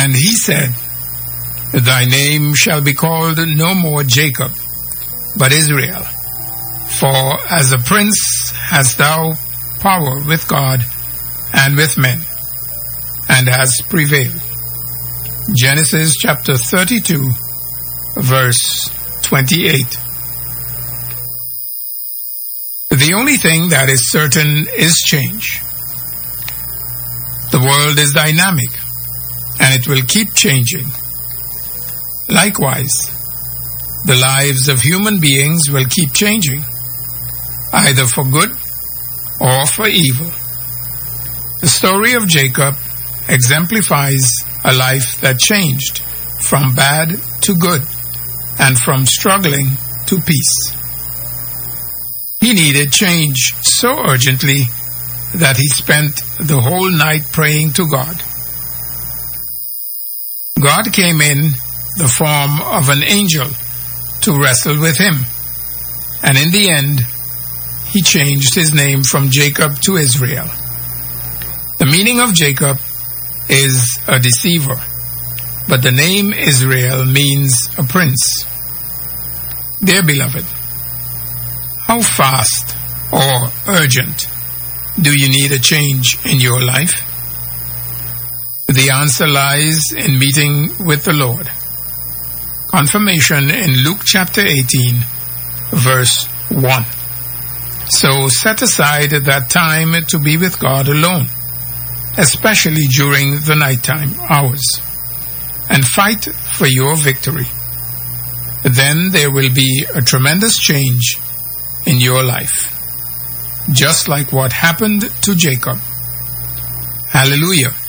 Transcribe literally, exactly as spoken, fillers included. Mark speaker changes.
Speaker 1: And he said, Thy name shall be called no more Jacob, but Israel. For as a prince hast thou power with God and with men, and hast prevailed. Genesis chapter thirty-two, verse twenty-eight. The only thing that is certain is change. The world is dynamic, and it will keep changing. Likewise, the lives of human beings will keep changing, either for good or for evil. The story of Jacob exemplifies a life that changed from bad to good and from struggling to peace. He needed change so urgently that he spent the whole night praying to God. God came in the form of an angel to wrestle with him, and in the end, he changed his name from Jacob to Israel. The meaning of Jacob is a deceiver, but the name Israel means a prince. Dear beloved, how fast or urgent do you need a change in your life? The answer lies in meeting with the Lord. Confirmation in Luke chapter eighteen, verse one. So set aside that time to be with God alone, especially during the nighttime hours, and fight for your victory. Then there will be a tremendous change in your life, just like what happened to Jacob. Hallelujah.